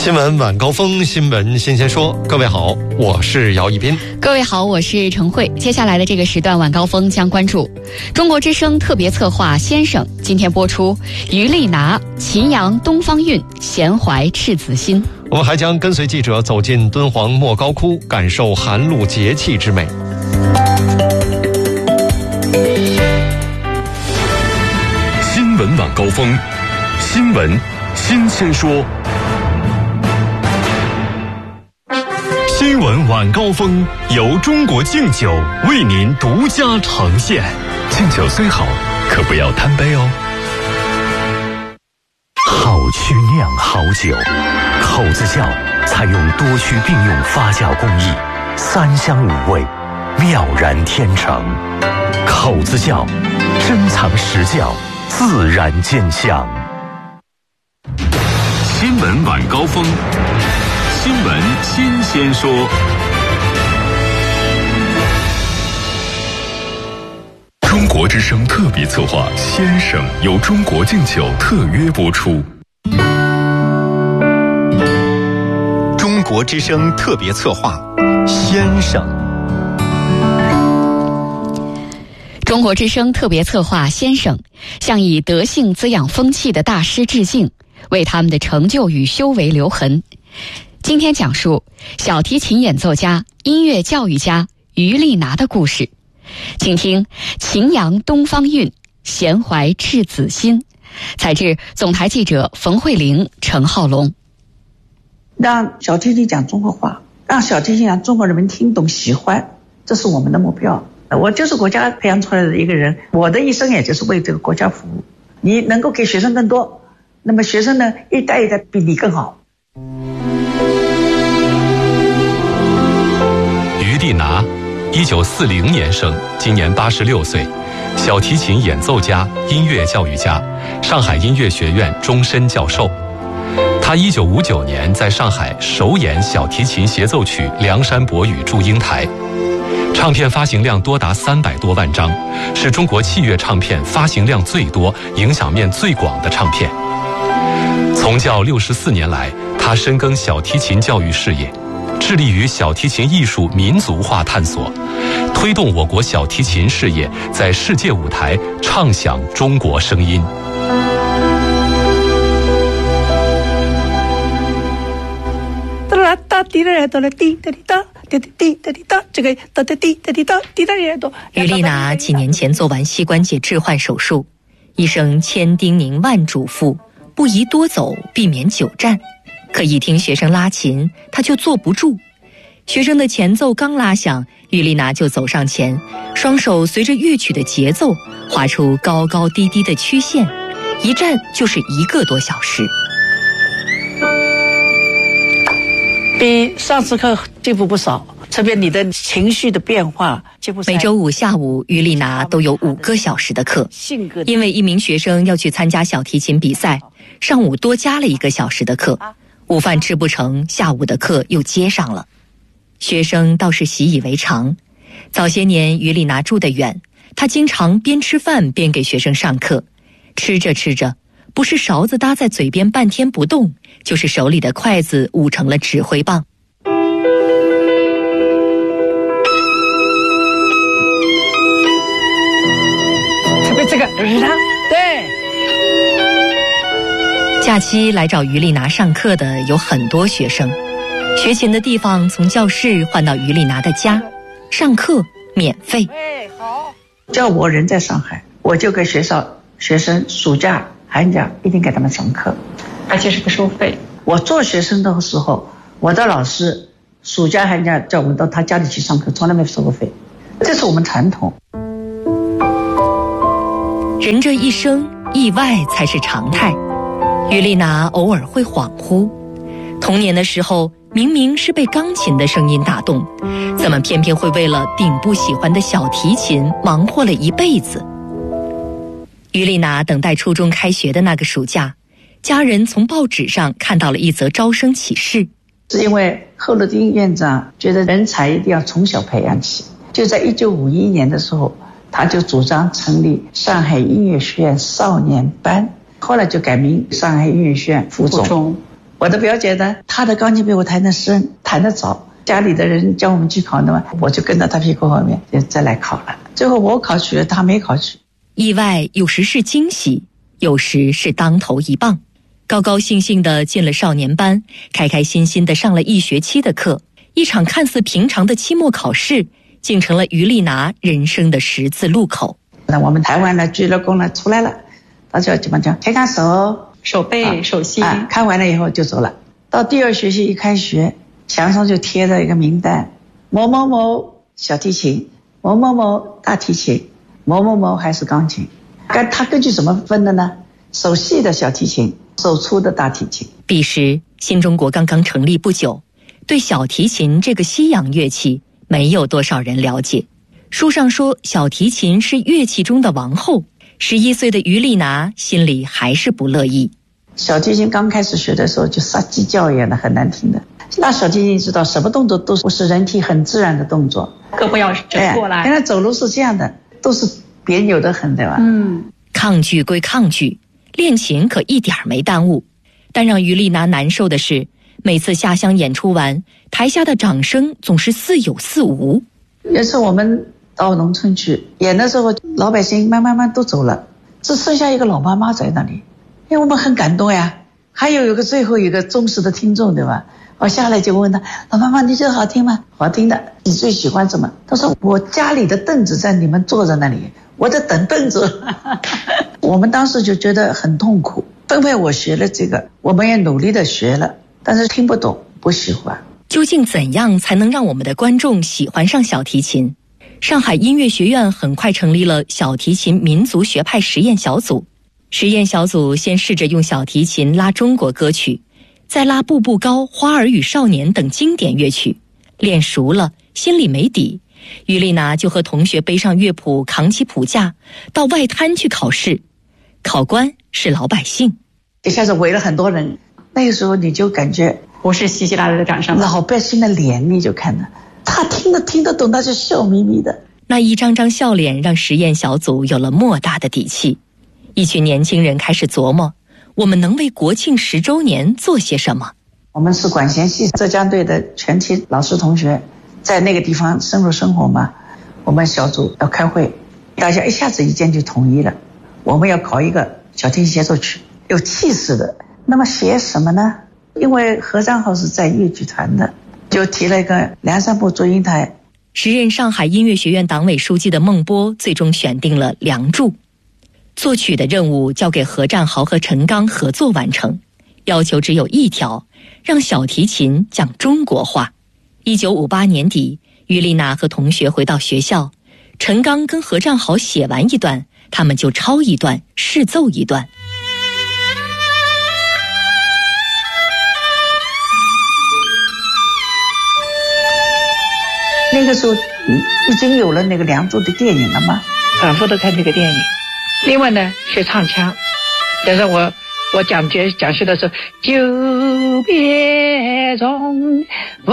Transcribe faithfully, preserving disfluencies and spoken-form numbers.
新闻晚高峰，新闻新鲜说。各位好，我是姚一斌。 各位好，我是陈慧。接下来的这个时段晚高峰将关注中国之声特别策划《先生》，今天播出于丽娜、秦阳、东方韵、闲怀赤子心。 我们还将跟随记者走进敦煌莫高窟，感受寒露节气之美。 新闻晚高峰，新闻新鲜说。新闻晚高峰由中国敬酒为您独家呈现。敬酒虽好，可不要贪杯哦。 好曲酿好酒，口子窖采用多曲并用发酵工艺，三香五味，妙然天成。口子窖珍藏实窖，自然见香。 新闻晚高峰，新闻新鲜说。中国之声特别策划《先生》由中国敬酒特约播出。 中国之声特别策划《先生》。 中国之声特别策划《先生》向以德性滋养风气的大师致敬，为他们的成就与修为留痕。今天讲述小提琴演奏家、音乐教育家于丽娜的故事，请听秦阳东方韵，闲怀赤子心。采自总台记者冯慧玲、陈浩龙。 让小提琴讲中国话，让小提琴让中国人民听懂喜欢，这是我们的目标。我就是国家培养出来的一个人，我的一生也就是为这个国家服务。你能够给学生更多，那么学生呢一代一代比你更好。 于丽娜，一九四零年生，今年八十六岁，小提琴演奏家、音乐教育家，上海音乐学院终身教授。他一九五九年在上海首演小提琴协奏曲《梁山伯与祝英台》，唱片发行量多达三百多万张，是中国器乐唱片发行量最多、影响面最广的唱片。从教六十四年来，他深耕小提琴教育事业，致力于小提琴艺术民族化探索，推动我国小提琴事业在世界舞台唱响中国声音。 于丽娜几年前做完膝关节置换手术，医生千叮咛万嘱咐，不宜多走，避免久站。可一听学生拉琴，她就坐不住。学生的前奏刚拉响，于丽娜就走上前，双手随着乐曲的节奏画出高高低低的曲线，一站就是一个多小时。 比上次课进步不少，特别你的情绪的变化。 每周五下午，于丽娜都有五个小时的课。因为一名学生要去参加小提琴比赛，上午多加了一个小时的课。午饭吃不成，下午的课又接上了。学生倒是习以为常。早些年，于丽娜住得远，她经常边吃饭边给学生上课。吃着吃着，不是勺子搭在嘴边半天不动，就是手里的筷子捂成了指挥棒。 特别这个对。 假期来找于丽娜上课的有很多学生，学琴的地方从教室换到于丽娜的家，上课免费。 好，叫我人在上海，我就给学校学生暑假寒假一定给他们上课，而且是不收费。我做学生的时候，我的老师暑假寒假叫我们到他家里去上课，从来没收过费，这是我们传统。 人这一生，意外才是常态。于丽娜偶尔会恍惚，童年的时候明明是被钢琴的声音打动，怎么偏偏会为了顶不喜欢的小提琴忙活了一辈子？于丽娜等待初中开学的那个暑假，家人从报纸上看到了一则招生启事。 是因为贺鲁丁院长觉得人才一定要从小培养起，就在一九五一年的时候，他就主张成立上海音乐学院少年班，后来就改名上海音乐学院附中。 我的表姐呢，她的钢琴比我弹得深，弹得早。家里的人叫我们去考的嘛，我就跟到她屁股后面就再来考了。最后我考取了，她没考取。 意外有时是惊喜，有时是当头一棒。高高兴兴地进了少年班，开开心心地上了一学期的课。一场看似平常的期末考试，竟成了于丽娜人生的十字路口。 那我们台湾的鞠了躬了，出来了，大家基本上看看手、 手背、手心、 啊，看完了以后就走了。到第二学期一开学，墙上就贴着一个名单：某某某小提琴，某某某大提琴，某某某还是钢琴。但他根据什么分的呢？手细的小提琴，手粗的大提琴。 彼时新中国刚刚成立不久，对小提琴这个西洋乐器没有多少人了解。书上说小提琴是乐器中的王后，十一岁的于丽娜心里还是不乐意。 小提琴刚开始学的时候就杀鸡叫一样的，很难听的。那小提琴知道什么动作都是人体很自然的动作， 胳膊要折过来， 原来走路是这样的，都是别扭的很，对吧？ 嗯， 抗拒归抗拒，练琴可一点没耽误。但让于丽娜难受的是，每次下乡演出完，台下的掌声总是似有似无。 有次我们到农村去演的时候，老百姓慢慢慢都走了，只剩下一个老妈妈在那里，因为我们很感动呀。还有一个最后一个忠实的听众，对吧？我下来就问他：老妈妈，你觉得好听吗？好听的。你最喜欢什么？他说：我家里的凳子在你们坐在那里，我在等凳子。我们当时就觉得很痛苦，分配我学了这个，我们也努力的学了，但是听不懂，不喜欢。 究竟怎样才能让我们的观众喜欢上小提琴？上海音乐学院很快成立了小提琴民族学派实验小组。实验小组先试着用小提琴拉中国歌曲，再拉《步步高》《花儿与少年》等经典乐曲。练熟了，心里没底，于丽娜就和同学背上乐谱，扛起谱架，到外滩去考试。考官是老百姓， 一下子围了很多人。那个时候你就感觉不是稀稀拉拉的掌声， 老百姓的脸你就看到，他听得听得懂，他就笑眯眯的。 那一张张笑脸让实验小组有了莫大的底气。一群年轻人开始琢磨，我们能为国庆十周年做些什么？ 我们是管弦系浙江队的全体老师同学，在那个地方深入生活嘛。我们小组要开会，大家一下子意见就统一了，我们要搞一个小提琴协奏曲，有气势的。那么写什么呢？因为何占豪是在乐剧团的，就提了一个梁山伯祝英台。 时任上海音乐学院党委书记的孟波最终选定了《梁祝》。作曲的任务交给何占豪和陈刚合作完成，要求只有一条，让小提琴讲中国话。一九五八年底，于丽娜和同学回到学校，陈刚跟何占豪写完一段，他们就抄一段，试奏一段。 那个时候已经有了那个《梁祝》的电影了吗？反复的看这个电影。 另外呢，学唱腔，但是我我讲学讲学的时候，久别重。